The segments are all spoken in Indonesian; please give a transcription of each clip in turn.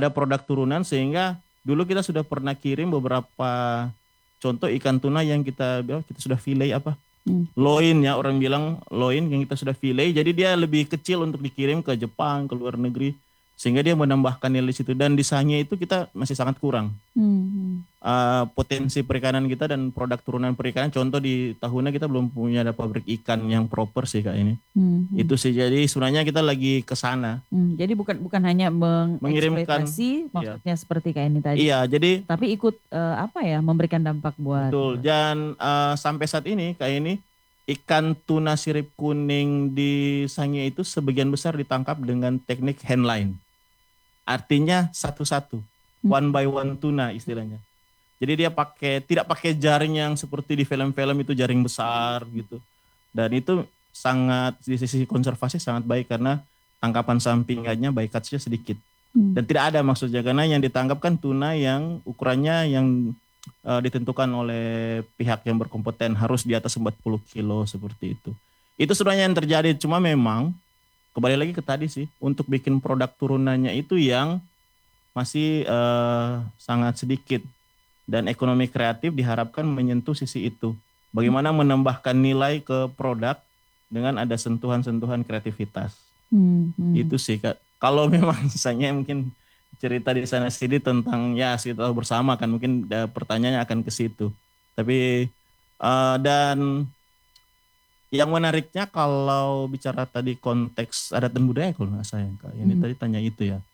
ada produk turunan sehingga dulu kita sudah pernah kirim beberapa contoh ikan tuna yang kita sudah fillet apa? Loin ya, orang bilang loin yang kita sudah fillet. Jadi dia lebih kecil untuk dikirim ke Jepang, ke luar negeri. Sehingga dia menambahkan nilai situ. Dan di Sangihe itu kita masih sangat kurang. Potensi perikanan kita dan produk turunan perikanan. Contoh di Tahuna kita belum punya ada pabrik ikan yang proper sih Kak ini. Itu sih, jadi sebenarnya kita lagi ke sana. Jadi bukan hanya Mengirimkan, mengeksploitasi, maksudnya seperti kayak ini tadi. Iya, jadi tapi ikut memberikan dampak buat. betul. Dan sampai saat ini kayak ini ikan tuna sirip kuning di Sangihe itu sebagian besar ditangkap dengan teknik handline. Artinya satu-satu, one by one tuna istilahnya. Jadi dia tidak pakai jaring yang seperti di film-film itu jaring besar gitu. Dan itu sangat di sisi konservasi sangat baik karena tangkapan sampingannya bycatch-nya sedikit. Dan tidak ada maksudnya karena yang ditangkap kan tuna yang ukurannya yang ditentukan oleh pihak yang berkompeten harus di atas 40 kilo seperti itu. Itu sebenarnya yang terjadi, cuma memang kembali lagi ke tadi sih, untuk bikin produk turunannya itu yang masih sangat sedikit. Dan ekonomi kreatif diharapkan menyentuh sisi itu. Bagaimana menambahkan nilai ke produk dengan ada sentuhan-sentuhan kreativitas. Itu sih Kak. Kalau memang misalnya mungkin cerita di sana sini tentang ya kita bersama kan mungkin pertanyaannya akan ke situ. Tapi dan yang menariknya kalau bicara tadi konteks adat dan budaya kalau nggak saya Kak. Ini tadi tanya itu ya.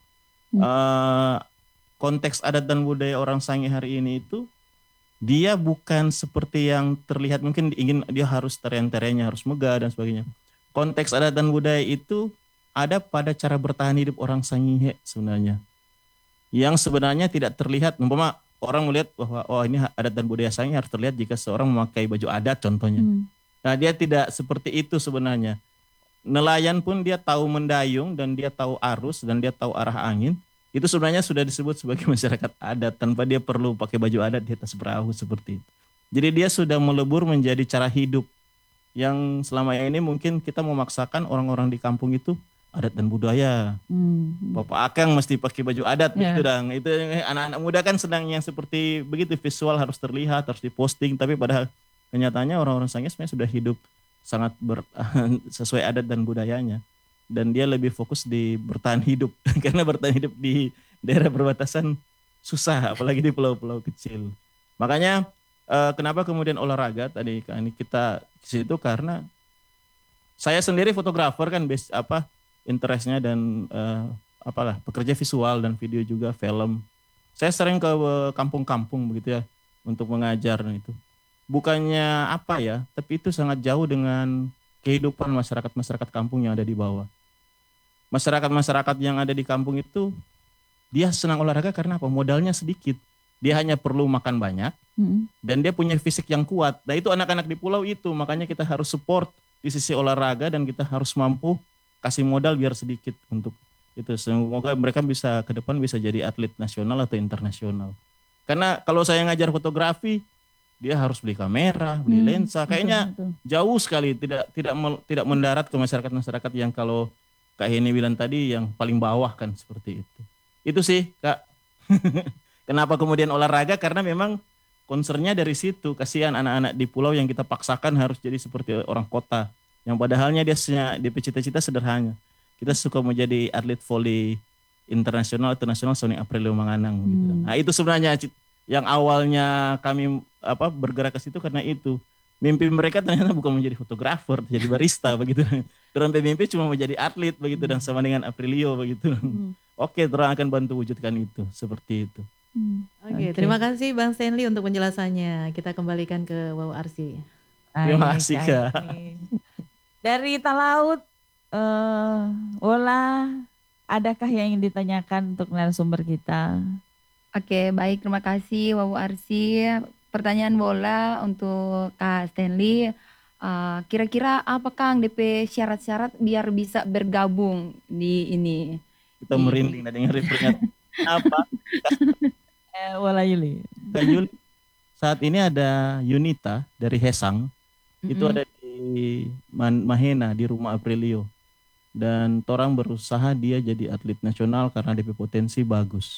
Konteks adat dan budaya orang Sangihe hari ini itu dia bukan seperti yang terlihat mungkin ingin dia harus tarian-tariannya harus megah dan sebagainya. Konteks adat dan budaya itu ada pada cara bertahan hidup orang Sangihe sebenarnya. Yang sebenarnya tidak terlihat, umpama orang melihat bahwa oh ini adat dan budaya Sangihe harus terlihat jika seorang memakai baju adat contohnya. Nah dia tidak seperti itu sebenarnya. Nelayan pun dia tahu mendayung dan dia tahu arus dan dia tahu arah angin. Itu sebenarnya sudah disebut sebagai masyarakat adat tanpa dia perlu pakai baju adat di atas perahu seperti itu. Jadi dia sudah melebur menjadi cara hidup yang selama ini mungkin kita memaksakan orang-orang di kampung itu adat dan budaya. Bapak Akang mesti pakai baju adat gitu dong. Itu anak-anak muda kan senang yang seperti begitu, visual harus terlihat, harus diposting, tapi pada kenyataannya orang-orang Sangihe sebenarnya sudah hidup sangat sesuai adat dan budayanya. Dan dia lebih fokus di bertahan hidup karena bertahan hidup di daerah perbatasan susah apalagi di pulau-pulau kecil. Makanya kenapa kemudian olahraga tadi ini kita di situ karena saya sendiri fotografer kan interestnya dan pekerja visual dan video juga film. Saya sering ke kampung-kampung begitu ya untuk mengajar itu. Bukannya tapi itu sangat jauh dengan kehidupan masyarakat kampung yang ada di bawah. Masyarakat yang ada di kampung itu dia senang olahraga karena apa? Modalnya sedikit. Dia hanya perlu makan banyak dan dia punya fisik yang kuat. Nah itu anak-anak di pulau itu makanya kita harus support di sisi olahraga dan kita harus mampu kasih modal biar sedikit untuk itu. Semoga mereka bisa ke depan bisa jadi atlet nasional atau internasional. Karena kalau saya ngajar fotografi dia harus beli kamera, beli lensa. Kayaknya jauh sekali tidak mendarat ke masyarakat yang kalau Kak Heni bilang tadi yang paling bawah kan seperti itu. Itu sih Kak. Kenapa kemudian olahraga? Karena memang concernnya dari situ. Kasihan anak-anak di pulau yang kita paksakan harus jadi seperti orang kota. Yang padahalnya dia cita-cita sederhana. Kita suka menjadi atlet voli internasional Sony Aprilio Manganang. Gitu. Nah itu sebenarnya yang awalnya kami bergerak ke situ karena itu. Mimpi mereka ternyata bukan menjadi fotografer, jadi barista begitu. Terus mimpi cuma menjadi atlet begitu dan sama dengan Aprilio begitu. Oke, terang akan bantu wujudkan itu seperti itu. Oke, terima kasih Bang Stanley untuk penjelasannya. Kita kembalikan ke Wow Arsy. Terima kasih Kak. Dari Talaut, Wola, adakah yang ingin ditanyakan untuk narasumber kita? Oke, baik, terima kasih Wow Arsy. Pertanyaan bola untuk Kak Stanley, kira-kira apa Kang DP syarat-syarat biar bisa bergabung di ini? Kita merinding dengar pernyataan apa? Wala Yuli. Kak Yuli, saat ini ada Yunita dari Hesang, itu ada di Mahena di rumah Aprilio. Dan orang berusaha dia jadi atlet nasional karena DP potensi bagus.